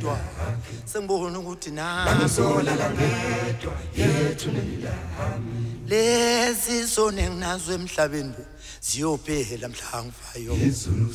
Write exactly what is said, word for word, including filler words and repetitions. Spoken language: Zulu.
ngedwa sengibona ukuthi na Bangasolala ngedwa yethu lezi sone nginazo emhlabeni ziyophela mhla ngifayo